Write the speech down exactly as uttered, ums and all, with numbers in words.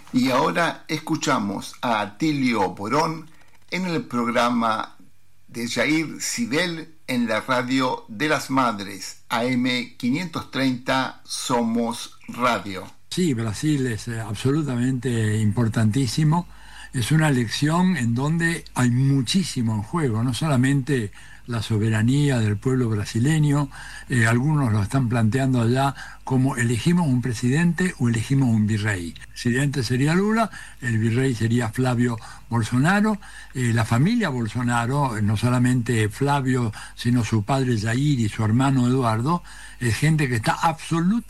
Y ahora escuchamos a Atilio Borón en el programa de Jair Sibel en la radio de las Madres, A M quinientos treinta Somos Radio. Sí, Brasil es eh, absolutamente importantísimo. Es una elección en donde hay muchísimo en juego, no solamente la soberanía del pueblo brasileño, eh, algunos lo están planteando allá como elegimos un presidente o elegimos un virrey. El presidente sería Lula, el virrey sería Flavio Bolsonaro, eh, la familia Bolsonaro, no solamente Flavio, sino su padre Jair y su hermano Eduardo, es gente que está absolutamente